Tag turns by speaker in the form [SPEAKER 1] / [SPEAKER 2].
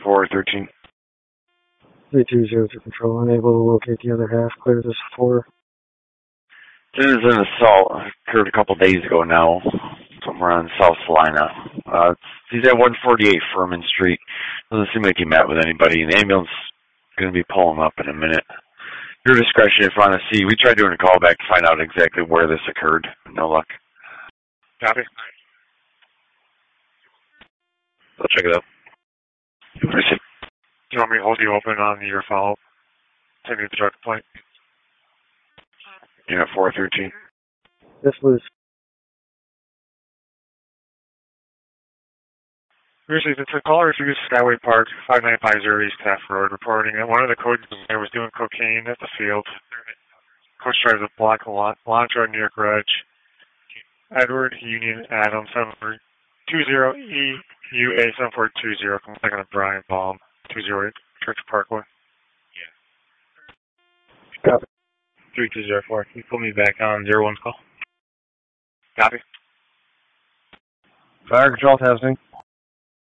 [SPEAKER 1] 413.
[SPEAKER 2] 3202 control, unable to locate the other half. Clear this 4.
[SPEAKER 1] This is an assault. Occurred a couple days ago now, somewhere on South Salina. He's at 148 Furman Street. Doesn't seem like he met with anybody. The ambulance is going to be pulling up in a minute. Your discretion if you want to see. We tried doing a call back to find out exactly where this occurred. No luck.
[SPEAKER 3] Copy. I'll check it out.
[SPEAKER 1] Do
[SPEAKER 3] you want me to hold you open on your follow-up? Take me to the drug complaint.
[SPEAKER 1] Unit 413.
[SPEAKER 2] This was...
[SPEAKER 3] Usually, the caller refused Skyway Park, 5950 East Taft Road, reporting that one of the coaches there was doing cocaine at the field. Coach drives a black Elantra New York Reg. Edward Union Adams, 720EUA 7420, complaining of Brian Baum, 208 Church Parkway.
[SPEAKER 2] Yeah. Copy.
[SPEAKER 4] 3204. Can you put me back on 01's call?
[SPEAKER 3] Copy.
[SPEAKER 4] Fire control testing.